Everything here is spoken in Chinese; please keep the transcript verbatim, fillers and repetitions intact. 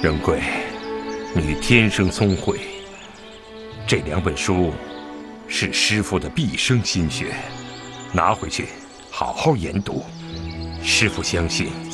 仁贵，你天生聪慧，这两本书是师父的毕生心血，拿回去好好研读。师父相信